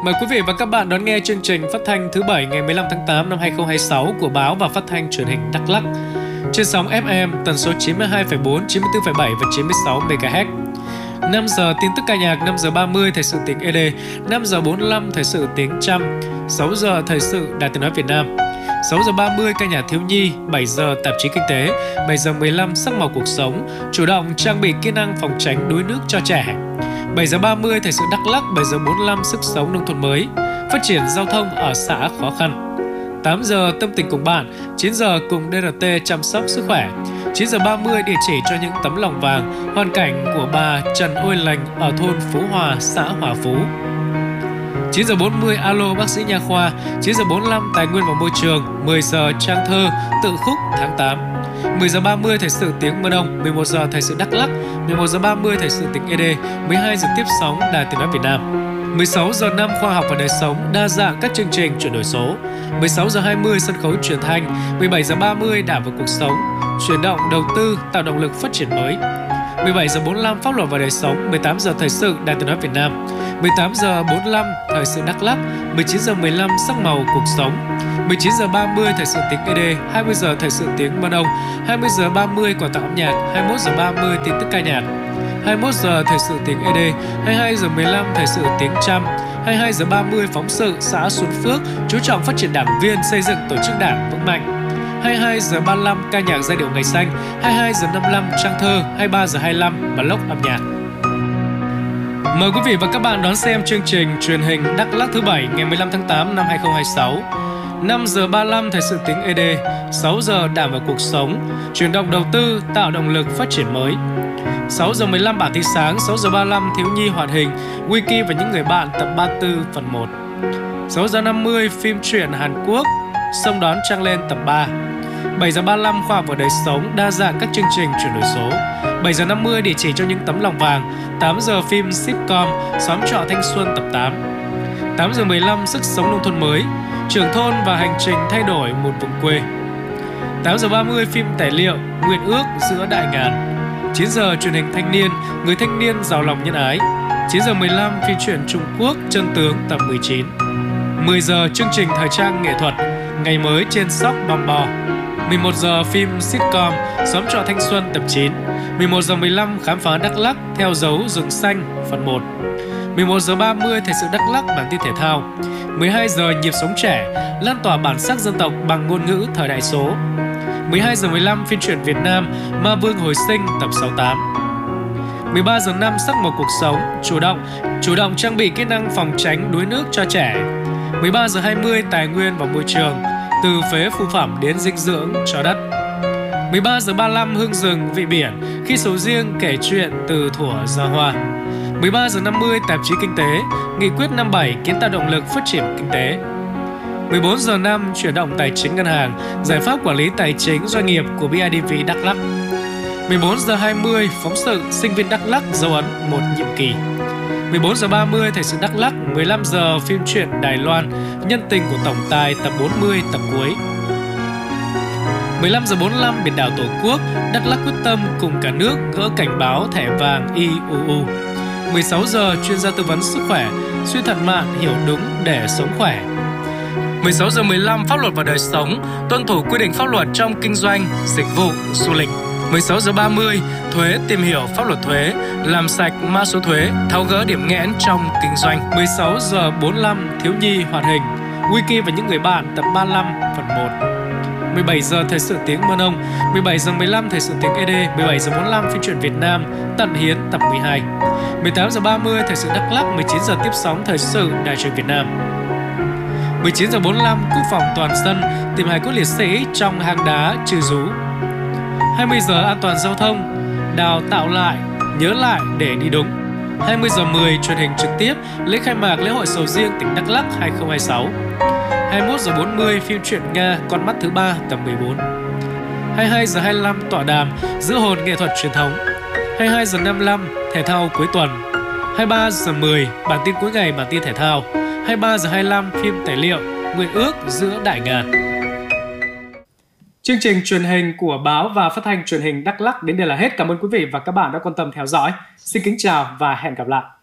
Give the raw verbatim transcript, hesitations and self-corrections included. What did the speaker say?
Mời quý vị và các bạn đón nghe chương trình phát thanh thứ bảy ngày mười lăm tháng tám năm hai nghìn không trăm hai mươi sáu của Báo và Phát thanh Truyền hình Đắk Lắk. Trên sóng ép em tần số chín mươi hai phẩy bốn, chín mươi tư phẩy bảy và chín mươi sáu mê ga héc. năm giờ tin tức ca nhạc, năm giờ ba mươi thời sự tiếng ê đê, năm giờ bốn mươi lăm thời sự tiếng Chăm, sáu giờ thời sự Đài Tiếng nói Việt Nam, sáu giờ ba mươi ca nhạc thiếu nhi, bảy giờ tạp chí kinh tế, bảy giờ mười lăm sắc màu cuộc sống, chủ động trang bị kỹ năng phòng tránh đuối nước cho trẻ. bảy giờ ba mươi thời sự Đắk Lắk, bảy giờ bốn mươi lăm sức sống nông thôn mới, phát triển giao thông ở xã khó khăn. tám giờ tâm tình cùng bạn, chín giờ cùng đê rờ tê chăm sóc sức khỏe. chín giờ ba mươi địa chỉ cho những tấm lòng vàng, hoàn cảnh của bà Trần Ôi Lành ở thôn Phú Hòa, xã Hòa Phú. chín giờ bốn mươi alo bác sĩ nha khoa, chín giờ bốn mươi lăm tài nguyên và môi trường, mười giờ trang thơ tự khúc tháng tám. mười giờ ba mươi thời sự tiếng Mơ Đông, mười một giờ thời sự Đắk Lắk, mười một giờ ba mươi thời sự tiếng ê đê, mười hai giờ tiếp sóng Đài Tiếng nói Việt Nam. mười sáu giờ năm khoa học và đời sống, đa dạng các chương trình chuyển đổi số. mười sáu giờ hai mươi sân khấu truyền thanh, mười bảy giờ ba mươi đảng và cuộc sống, chuyển động đầu tư tạo động lực phát triển mới. mười bảy giờ bốn mươi lăm pháp luật và đời sống, mười tám giờ thời sự Đài Tiếng nói Việt Nam, mười tám giờ bốn mươi lăm thời sự Đắk Lắk, mười chín giờ mười lăm sắc màu cuộc sống, mười chín giờ ba mươi thời sự tiếng ê đê, hai mươi giờ thời sự tiếng Mơ Đông, hai mươi giờ ba mươi quảng cáo âm nhạc, hai mươi mốt giờ ba mươi tin tức ca nhạc, hai mươi mốt giờ thời sự tiếng ê đê, hai mươi hai giờ mười lăm thời sự tiếng Chăm, hai mươi hai giờ ba mươi phóng sự xã Xuân Phước chú trọng phát triển đảng viên, xây dựng tổ chức đảng vững mạnh. hai mươi hai giờ ba mươi lăm ca nhạc giai điệu ngày xanh, hai mươi hai giờ năm mươi lăm trang thơ, hai mươi ba giờ hai mươi lăm blog âm nhạc. Mời quý vị và các bạn đón xem chương trình truyền hình Đắk Lắk thứ bảy ngày mười lăm tháng tám năm hai nghìn không trăm hai mươi sáu. năm giờ ba mươi lăm thời sự tiếng ê đê, sáu giờ đảng và cuộc sống, chuyển động đầu tư tạo động lực phát triển mới. sáu giờ mười lăm bản tin sáng, sáu giờ ba mươi lăm thiếu nhi hoạt hình, Wiki và những người bạn tập ba mươi tư phần một. sáu giờ năm mươi phim truyện Hàn Quốc, Sông đón trăng lên tập ba. bảy giờ ba mươi lăm khoa học và đời sống, đa dạng các chương trình chuyển đổi số. bảy giờ năm mươi địa chỉ cho những tấm lòng vàng, tám giờ phim sitcom Xóm trọ thanh xuân tập tám. tám giờ mười lăm sức sống nông thôn mới, trưởng thôn và hành trình thay đổi một vùng quê. tám giờ ba mươi phim tài liệu Nguyện ước giữa đại ngàn. chín giờ truyền hình thanh niên, người thanh niên giàu lòng nhân ái. chín giờ mười lăm phim truyện Trung Quốc Chân tướng tập mười chín. mười giờ chương trình thời trang nghệ thuật Ngày mới trên Sóc Bom Bò. mười một giờ phim sitcom Xóm trọ thanh xuân tập chín. mười một giờ mười lăm khám phá Đắk Lắk theo dấu rừng xanh phần một. mười một giờ ba mươi thời sự Đắk Lắk bản tin thể thao. mười hai giờ nhịp sống trẻ lan tỏa bản sắc dân tộc bằng ngôn ngữ thời đại số. mười hai giờ mười lăm phim truyện Việt Nam Ma Vương hồi sinh tập sáu mươi tám. mười ba giờ năm sắc màu cuộc sống, chủ động chủ động trang bị kỹ năng phòng tránh đuối nước cho trẻ. mười ba giờ hai mươi tài nguyên và môi trường, từ phế phụ phẩm đến dinh dưỡng cho đất. mười ba giờ ba mươi lăm hương rừng vị biển, khi sầu riêng kể chuyện từ thuở ra hoa. mười ba giờ năm mươi tạp chí kinh tế, nghị quyết năm mươi bảy kiến tạo động lực phát triển kinh tế. mười bốn giờ năm chuyển động tài chính ngân hàng, giải pháp quản lý tài chính doanh nghiệp của bê i đê vê Đắk Lắk. mười bốn giờ hai mươi phóng sự sinh viên Đắk Lắk dấu ấn một nhiệm kỳ. mười bốn giờ ba mươi thời sự Đắk Lắk, mười lăm giờ phim truyện Đài Loan nhân tình của tổng tài tập bốn mươi tập cuối. mười lăm giờ bốn mươi lăm biển đảo Tổ quốc, Đắk Lắk quyết tâm cùng cả nước gỡ cảnh báo thẻ vàng i u u. mười sáu giờ chuyên gia tư vấn sức khỏe, suy thận mạn hiểu đúng để sống khỏe. mười sáu giờ mười lăm pháp luật và đời sống, tuân thủ quy định pháp luật trong kinh doanh, dịch vụ, du lịch. mười sáu giờ ba mươi thuế tìm hiểu pháp luật thuế, làm sạch mã số thuế, tháo gỡ điểm nghẽn trong kinh doanh. mười sáu giờ bốn mươi lăm thiếu nhi hoạt hình, Wiki và những người bạn tập ba mươi lăm phần một. mười bảy giờ thời sự tiếng Mơ Đông, mười bảy giờ mười lăm thời sự tiếng ê đê, mười bảy giờ bốn mươi lăm phim truyện Việt Nam Tận Hiến tập mười hai. mười tám giờ ba mươi thời sự Đắk Lắk, mười chín giờ tiếp sóng thời sự Đài truyền Việt Nam. mười chín giờ bốn mươi lăm quốc phòng toàn dân, tìm hài cốt liệt sĩ trong hang đá Trừ Rú. hai mươi giờ an toàn giao thông, đào tạo lại, nhớ lại để đi đúng. hai mươi giờ mười truyền hình trực tiếp lễ khai mạc lễ hội sầu riêng tỉnh Đắk Lắk hai nghìn không trăm hai mươi sáu. hai mươi mốt giờ bốn mươi phim truyện Nga Con mắt thứ ba tập mười bốn. hai mươi hai giờ hai mươi lăm tọa đàm giữ hồn nghệ thuật truyền thống. hai mươi hai giờ năm mươi lăm thể thao cuối tuần. hai mươi ba giờ mười bản tin cuối ngày bản tin thể thao. hai mươi ba giờ hai mươi lăm phim tài liệu Nguyện ước giữa đại ngàn. Chương trình truyền hình của Báo và Phát thanh Truyền hình Đắk Lắk đến đây là hết. Cảm ơn quý vị và các bạn đã quan tâm theo dõi. Xin kính chào và hẹn gặp lại.